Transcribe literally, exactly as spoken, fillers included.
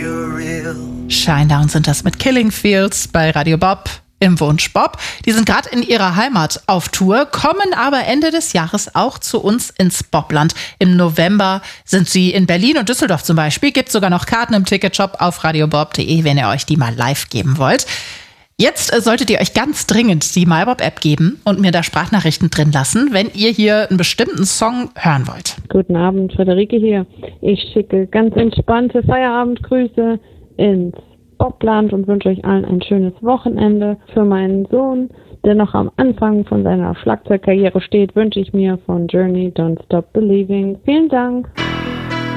Shinedown sind das mit Killing Fields bei Radio Bob im Wunsch Bob. Die sind gerade in ihrer Heimat auf Tour, kommen aber Ende des Jahres auch zu uns ins Bobland. Im November sind sie in Berlin und Düsseldorf zum Beispiel. Gibt sogar noch Karten im Ticketshop auf radiobob punkt de, wenn ihr euch die mal live geben wollt. Jetzt äh, solltet ihr euch ganz dringend die MyBob-App geben und mir da Sprachnachrichten drin lassen, wenn ihr hier einen bestimmten Song hören wollt. Guten Abend, Friederike hier. Ich schicke ganz entspannte Feierabendgrüße ins Bobland und wünsche euch allen ein schönes Wochenende. Für meinen Sohn, der noch am Anfang von seiner Schlagzeugkarriere steht, wünsche ich mir von Journey Don't Stop Believing. Vielen Dank.